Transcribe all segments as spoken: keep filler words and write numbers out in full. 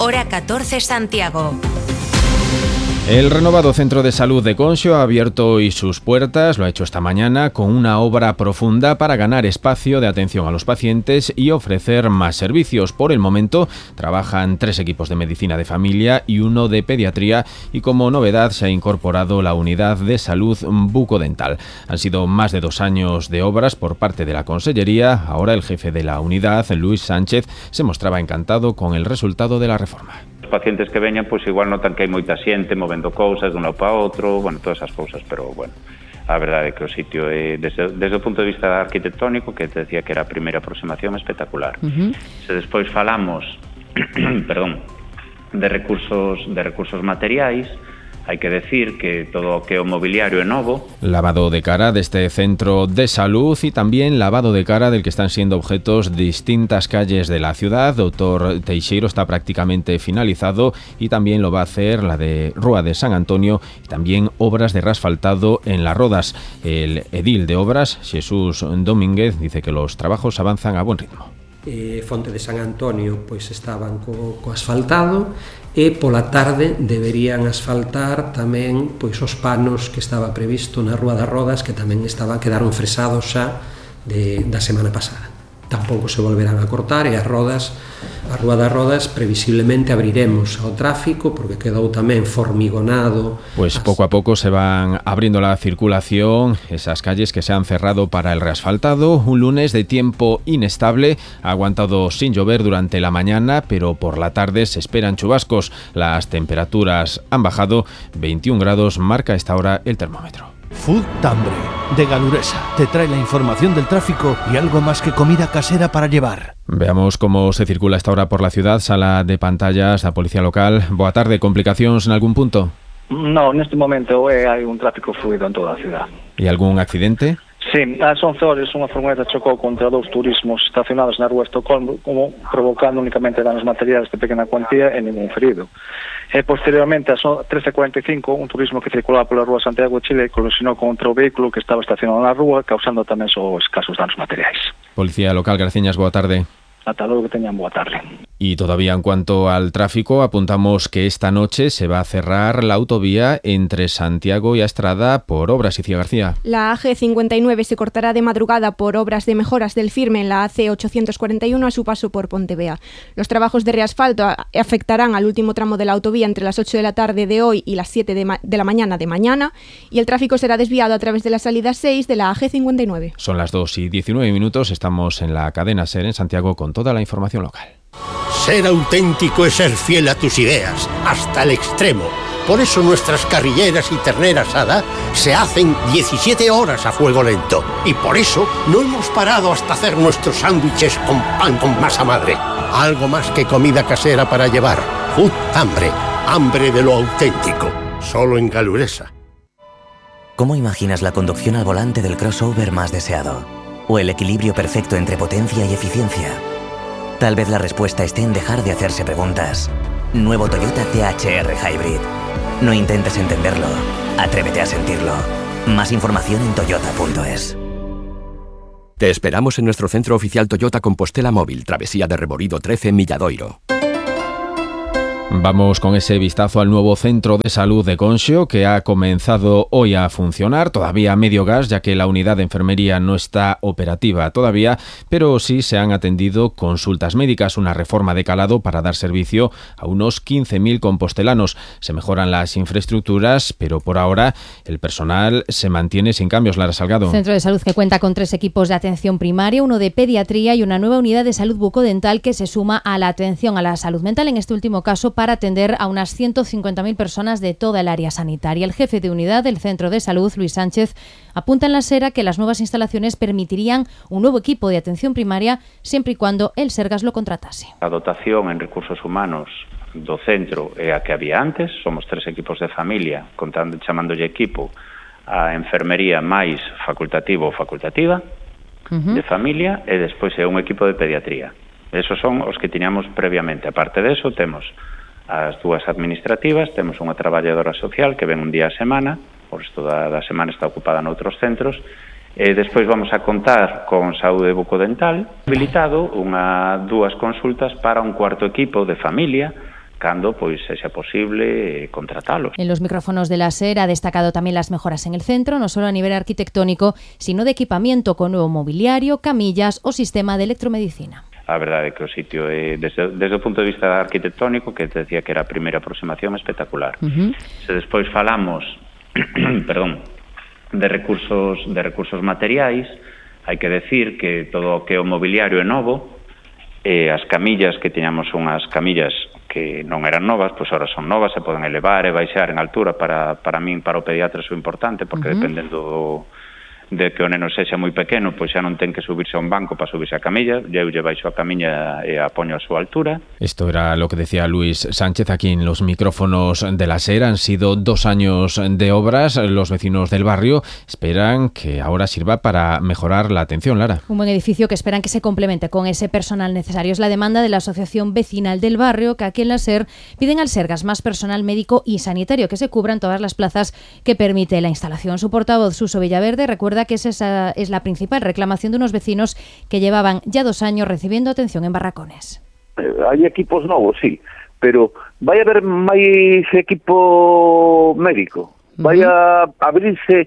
hora catorce Santiago. El renovado Centro de Salud de Conxo ha abierto hoy sus puertas, lo ha hecho esta mañana, con una obra profunda para ganar espacio de atención a los pacientes y ofrecer más servicios. Por el momento trabajan tres equipos de medicina de familia y uno de pediatría, y como novedad se ha incorporado la unidad de salud bucodental. Han sido más de dos años de obras por parte de la Consellería. Ahora el jefe de la unidad, Luis Sánchez, se mostraba encantado con el resultado de la reforma. Pacientes que veñan, pois igual notan que hai moita xente movendo cousas dun lado para outro, bueno, todas esas cousas, pero bueno, a verdade é que o sitio é, desde, desde o punto de vista arquitectónico, que te decía que era a primeira aproximación, espectacular. Uh-huh. Se despois falamos, perdón, de recursos, de recursos materiais, hai que decir que todo o que é o mobiliario é novo. Lavado de cara de este centro de salud y también lavado de cara del que están siendo objetos distintas calles de la ciudad. Doctor Teixeiro está prácticamente finalizado y también lo va a hacer la de Rúa de San Antonio y también obras de reasfaltado en Las Rodas. El edil de obras, Jesús Domínguez, dice que los trabajos avanzan a buen ritmo. Eh, Fonte de San Antonio pois estaban co, co asfaltado e pola tarde deberían asfaltar tamén pois os panos que estaba previsto na Rúa das Rodas, que tamén estaban quedaron fresados xa de, da semana pasada. Tampouco se volverán a cortar e as rodas, a Rúa das Rodas previsiblemente abriremos ao tráfico porque quedou tamén formigonado. Pues poco a poco se van abriendo la circulación, esas calles que se han cerrado para el reasfaltado. Un lunes de tiempo inestable, ha aguantado sin llover durante la mañana, pero por la tarde se esperan chubascos. Las temperaturas han bajado, veintiún grados marca a esta hora el termómetro. Food Tambre, de Galuresa, te trae la información del tráfico y algo más que comida casera para llevar. Veamos cómo se circula a esta hora por la ciudad. Sala de pantallas, la policía local. Boa tarde, complicacións en algún punto? No, neste momento hai un tráfico fluido en toda a ciudad. E algún accidente? Sí, ás once horas unha furgoneta chocou contra dous turismos estacionados na rúa Estocolmo, como provocando únicamente danos materiais de pequena cuantía e ningún ferido. E posteriormente, ás trece cuarenta e cinco, un turismo que circulaba pola rúa Santiago de Chile colisionou contra o vehículo que estaba estacionado na rúa, causando tamén os escasos danos materiais. Policía local, Graciñas, boa tarde. Ata logo, que teñan boa tarde. Y todavía en cuanto al tráfico, apuntamos que esta noche se va a cerrar la autovía entre Santiago y Astrada por obras. Icía García. La A G cincuenta y nueve se cortará de madrugada por obras de mejoras del firme en la A C ochocientos cuarenta y uno a su paso por Pontevea. Los trabajos de reasfalto afectarán al último tramo de la autovía entre las ocho de la tarde de hoy y las siete de, ma- de la mañana de mañana, y el tráfico será desviado a través de la salida seis de la A G cincuenta y nueve. Son las dos y diecinueve minutos, estamos en la cadena SER en Santiago con toda la información local. Ser auténtico es ser fiel a tus ideas, hasta el extremo. Por eso nuestras carrilleras y ternera asada se hacen diecisiete horas a fuego lento. Y por eso no hemos parado hasta hacer nuestros sándwiches con pan con masa madre. Algo más que comida casera para llevar. Food Hambre, hambre de lo auténtico. Solo en Galuresa. ¿Cómo imaginas la conducción al volante del crossover más deseado? ¿O el equilibrio perfecto entre potencia y eficiencia? Tal vez la respuesta esté en dejar de hacerse preguntas. Nuevo Toyota T H R Hybrid. No intentes entenderlo, atrévete a sentirlo. Más información en toyota punto es. Te esperamos en nuestro centro oficial Toyota Compostela Móvil, Travesía de Reborido trece, Milladoiro. Vamos con ese vistazo al nuevo centro de salud de Conxo, que ha comenzado hoy a funcionar, todavía a medio gas, ya que la unidad de enfermería no está operativa todavía, pero sí se han atendido consultas médicas, una reforma de calado para dar servicio a unos quince mil compostelanos. Se mejoran las infraestructuras, pero por ahora el personal se mantiene sin cambios. Lara Salgado. Centro de salud que cuenta con tres equipos de atención primaria, uno de pediatría y una nueva unidad de salud bucodental que se suma a la atención a la salud mental, en este último caso para atender a unas ciento cincuenta mil personas de toda el área sanitaria. El jefe de unidad del Centro de Salud, Luis Sánchez, apunta en la SER que las nuevas instalaciones permitirían un nuevo equipo de atención primaria siempre y cuando el Sergas lo contratase. A dotación en recursos humanos do centro é a que había antes, somos tres equipos de familia, contando, chamándolle equipo a enfermería máis facultativo ou facultativa, uh-huh. de familia, e despois é un equipo de pediatría. Esos son os que tiñamos previamente. Aparte de eso, temos as dúas administrativas, temos unha traballadora social que ven un día a semana, por isto da, da semana está ocupada noutros centros, e despois vamos a contar con saúde bucodental, habilitado unha dúas consultas para un cuarto equipo de familia, cando pois sexa posible contratalos. En los micrófonos de la SER ha destacado también las mejoras en el centro, no solo a nivel arquitectónico, sino de equipamiento con nuevo mobiliario, camillas o sistema de electromedicina. A verdade é que o sitio é, desde, desde o punto de vista arquitectónico, que te decía que era a primeira aproximación, espectacular. Uh-huh. Se despois falamos perdón, de recursos de recursos materiais, hai que decir que todo o que é o mobiliario é novo, e as camillas que tiñamos unhas camillas que non eran novas, pois agora son novas, se poden elevar e baixar en altura. Para, para min, para o pediatra, é importante, porque uh-huh. dependendo do de que o neno sexa moi pequeno, pois xa non ten que subirse a un banco para subirse a camilla, eu lle baixo a camiña e a poño a súa altura. Esto era lo que decía Luis Sánchez aquí en los micrófonos de la SER. Han sido dos años de obras. Los vecinos del barrio esperan que ahora sirva para mejorar la atención, Lara. Un buen edificio que esperan que se complemente con ese personal necesario. Es la demanda de la Asociación Vecinal del Barrio, que aquí en la SER piden al Sergas más personal médico y sanitario, que se cubran todas las plazas que permite la instalación. Su portavoz, Suso Villaverde, recuerda que esa es la principal reclamación de unos vecinos que llevaban ya dos años recibiendo atención en barracones. Eh, hai equipos novos, sí, pero vai haber máis equipo médico, vai a abrirse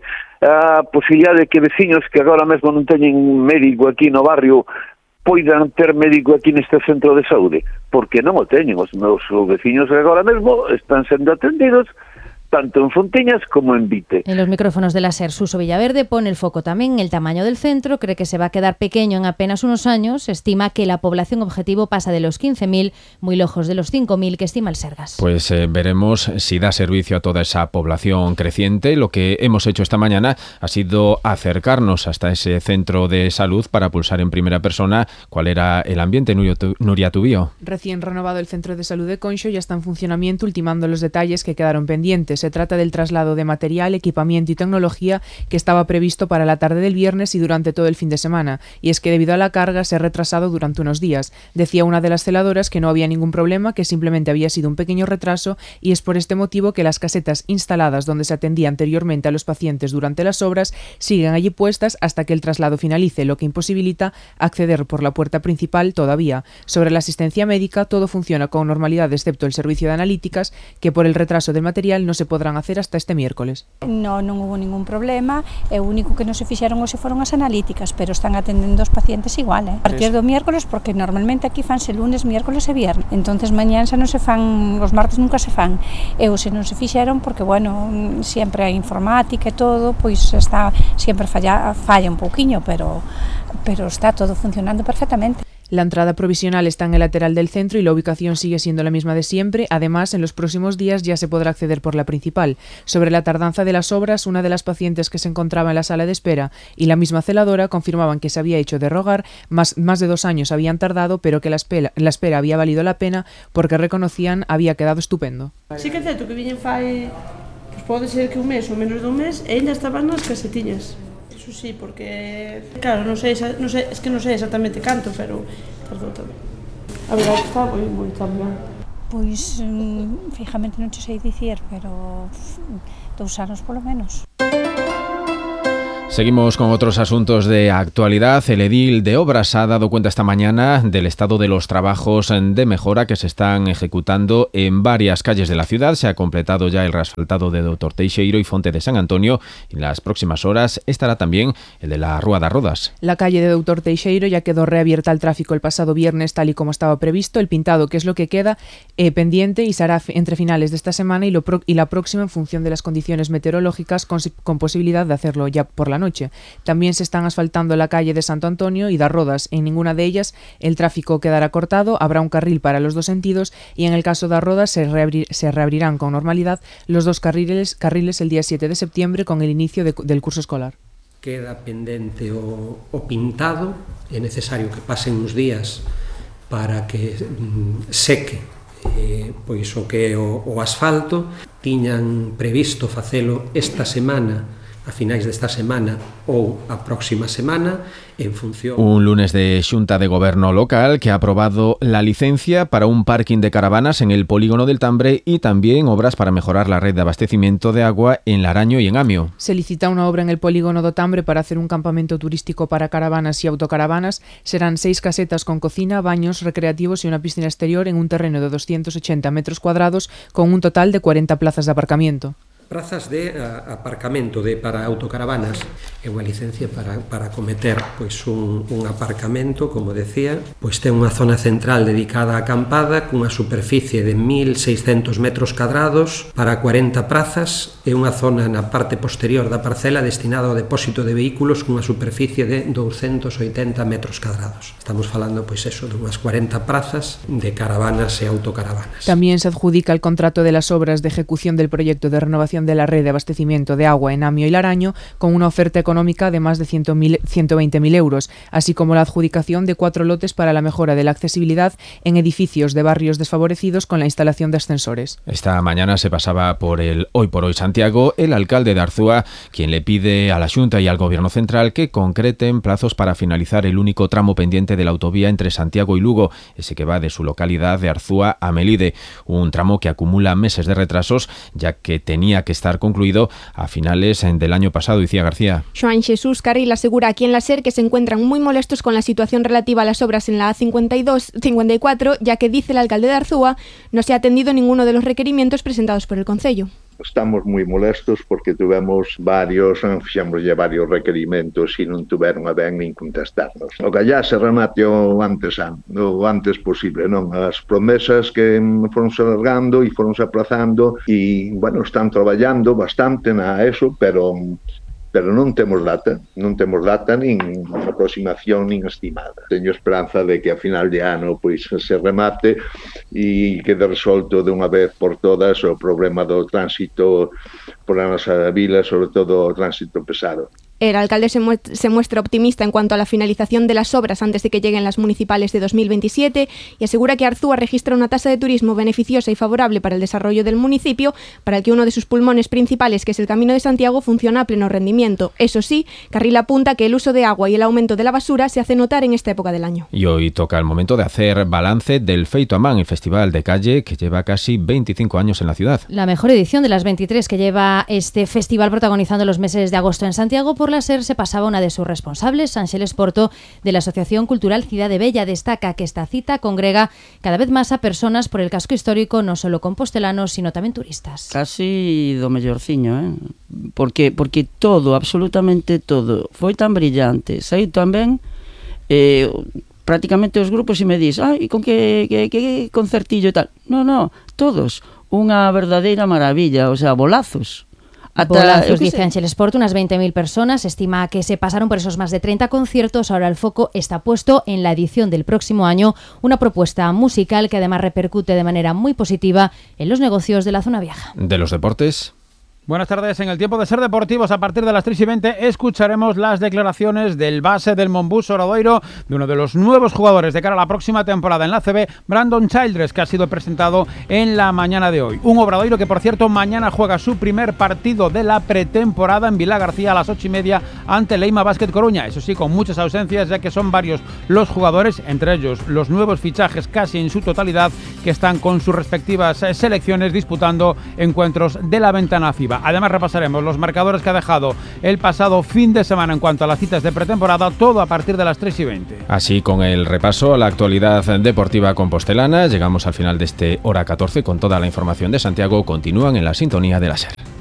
a posibilidade de que veciños que agora mesmo non teñen médico aquí no barrio poidan ter médico aquí neste centro de saúde, porque non o teñen. Os meus veciños agora mesmo están sendo atendidos tanto en Fontiñas como en Vite. En los micrófonos de la SER, Suso Villaverde pone el foco también en el tamaño del centro, cree que se va a quedar pequeño en apenas unos años, estima que la población objetivo pasa de los quince mil, muy lejos de los cinco mil que estima el Sergas. Pues eh, veremos si da servicio a toda esa población creciente. Lo que hemos hecho esta mañana ha sido acercarnos hasta ese centro de salud para pulsar en primera persona cuál era el ambiente. Nuria Tubío. Recién renovado el centro de salud de Conxo ya está en funcionamiento, ultimando los detalles que quedaron pendientes. Se trata del traslado de material, equipamiento y tecnología que estaba previsto para la tarde del viernes y durante todo el fin de semana. Y es que debido a la carga se ha retrasado durante unos días. Decía una de las celadoras que no había ningún problema, que simplemente había sido un pequeño retraso, y es por este motivo que las casetas instaladas donde se atendía anteriormente a los pacientes durante las obras siguen allí puestas hasta que el traslado finalice, lo que imposibilita acceder por la puerta principal todavía. Sobre la asistencia médica, todo funciona con normalidad excepto el servicio de analíticas, que por el retraso del material no se podrán hacer hasta este miércoles. No, non hubo ningún problema, e o único que non se fixeron hoxe foron as analíticas, pero están atendendo os pacientes igual, eh? A partir do miércoles, porque normalmente aquí fanse lunes, miércoles e viernes, entonces mañán xa non se fan, os martes nunca se fan, e hoxe non se fixeron porque, bueno, sempre a informática e todo, pois está, sempre falla, falla un pouquiño, pero, pero está todo funcionando perfectamente. La entrada provisional está en el lateral del centro y la ubicación sigue siendo la misma de siempre. Además, en los próximos días ya se podrá acceder por la principal. Sobre la tardanza de las obras, una de las pacientes que se encontraba en la sala de espera y la misma celadora confirmaban que se había hecho de rogar, más, más de dos años habían tardado, pero que la espera, la espera había valido la pena porque reconocían había quedado estupendo. Sí que é certo que viñen fai, pues pode ser que un mes ou menos dun mes, e ainda estaban nas casetiñas. Eso sí, porque, claro, non sei, non sei, es que non sei exactamente canto, pero tardou tamén. A verdade está moi, moi tamén. Pois, fijamente non te sei dicir, pero dous anos polo menos. Seguimos con otros asuntos de actualidad. El edil de Obras ha dado cuenta esta mañana del estado de los trabajos de mejora que se están ejecutando en varias calles de la ciudad. Se ha completado ya el reasfaltado de Doctor Teixeiro y Fonte de San Antonio. En las próximas horas estará también el de la Rúa das Rodas. La calle de Doctor Teixeiro ya quedó reabierta al tráfico el pasado viernes, tal y como estaba previsto. El pintado, que es lo que queda eh, pendiente, y se hará entre finales de esta semana y, lo pro- y la próxima en función de las condiciones meteorológicas, con, con posibilidad de hacerlo ya por la noche. También se están asfaltando la calle de Santo Antonio y das Rodas. En ninguna de ellas el tráfico quedará cortado, habrá un carril para los dos sentidos, y en el caso de das Rodas se, reabrir, se reabrirán con normalidad los dos carriles, carriles el día siete de septiembre con el inicio de, del curso escolar. Queda pendente o, o pintado, é necesario que pasen uns días para que mm, seque eh, pois o que é o, o asfalto. Tiñan previsto facelo esta semana a finais desta semana ou a próxima semana, en función... Un lunes de Xunta de Goberno local que ha aprobado la licencia para un parking de caravanas en el polígono del Tambre y también obras para mejorar la red de abastecimiento de agua en Laraño y en Amio. Se licita una obra en el polígono do Tambre para hacer un campamento turístico para caravanas y autocaravanas. Serán seis casetas con cocina, baños recreativos y una piscina exterior en un terreno de doscientos ochenta metros cuadrados con un total de cuarenta plazas de aparcamiento. Prazas de uh, aparcamento de para autocaravanas é unha licencia para, para cometer pois un, un aparcamento, como decía, pois ten unha zona central dedicada á acampada cunha superficie de mil seiscentos metros cadrados para cuarenta prazas e unha zona na parte posterior da parcela destinada ao depósito de vehículos cunha superficie de douscentos oitenta metros cadrados. Estamos falando pois eso de unhas cuarenta prazas de caravanas e autocaravanas. También se adjudica el contrato de las obras de ejecución del proyecto de renovación de la red de abastecimiento de agua en Amio y Laraño con una oferta económica de más de ciento veinte mil euros, así como la adjudicación de cuatro lotes para la mejora de la accesibilidad en edificios de barrios desfavorecidos con la instalación de ascensores. Esta mañana se pasaba por el Hoy por Hoy Santiago el alcalde de Arzúa, quien le pide a la Xunta y al Gobierno Central que concreten plazos para finalizar el único tramo pendiente de la autovía entre Santiago y Lugo, ese que va de su localidad de Arzúa a Melide, un tramo que acumula meses de retrasos, ya que tenía que estar concluido a finales del año pasado. Icía García. Joan Jesús Carril asegura aquí en la SER que se encuentran muy molestos con la situación relativa a las obras en la A cincuenta y dos cincuenta y cuatro, ya que, dice el alcalde de Arzúa, no se ha atendido ninguno de los requerimientos presentados por el Concello. Estamos moi molestos porque tuvemos varios, fixemos ya varios requerimentos e non tuveron a ben nin contestarnos. O que allá se remate o antes, o antes posible, non? As promesas que foron se alargando e foron se aplazando e, bueno, están traballando bastante na eso, pero pero non temos data, non temos data nin aproximación nin estimada. Teño esperanza de que a final de ano pois se remate e quede resolto de unha vez por todas o problema do tránsito por a nosa vila, sobre todo o tránsito pesado. El alcalde se muestra optimista en cuanto a la finalización de las obras antes de que lleguen las municipales de dos mil veintisiete y asegura que Arzúa registra una tasa de turismo beneficiosa y favorable para el desarrollo del municipio, para el que uno de sus pulmones principales, que es el Camino de Santiago, funciona a pleno rendimiento. Eso sí, Carril apunta que el uso de agua y el aumento de la basura se hace notar en esta época del año. Y hoy toca el momento de hacer balance del Feito Amán, el festival de calle que lleva casi veinticinco años en la ciudad. La mejor edición de las veintitrés que lleva este festival protagonizando los meses de agosto en Santiago. Por la SER se pasaba una de sus responsables, Ángeles Porto, de la Asociación Cultural Cidade Bella. Destaca que esta cita congrega cada vez más a personas por el casco histórico, no solo compostelanos, sino tamén turistas. Casi do mellorciño, eh? Porque, porque todo, absolutamente todo, foi tan brillante. Saiu tamén eh, prácticamente os grupos e me dis, ai, con que, que, que concertillo e tal. No, no, todos, unha verdadeira maravilla, o sea, bolazos. Ata, Bolazos, dice Ángeles Porto, unas veinte mil personas. Estima que se pasaron por esos más de treinta conciertos. Ahora el foco está puesto en la edición del próximo año, una propuesta musical que además repercute de manera muy positiva en los negocios de la zona vieja. De los deportes. Buenas tardes. En el tiempo de Ser Deportivos, a partir de las tres y veinte, escucharemos las declaraciones del base del Monbus Obradoiro, de uno de los nuevos jugadores de cara a la próxima temporada en la A C B, Brandon Childress, que ha sido presentado en la mañana de hoy. Un Obradoiro que, por cierto, mañana juega su primer partido de la pretemporada en Vila García a las ocho y media ante Leima Basket Coruña. Eso sí, con muchas ausencias, ya que son varios los jugadores, entre ellos los nuevos fichajes casi en su totalidad, que están con sus respectivas selecciones disputando encuentros de la ventana FIBA. Además, repasaremos los marcadores que ha dejado el pasado fin de semana en cuanto a las citas de pretemporada, todo a partir de las tres y veinte. Así, con el repaso a la actualidad deportiva compostelana, llegamos al final de este Hora catorce con toda la información de Santiago. Continúan en la sintonía de la SER.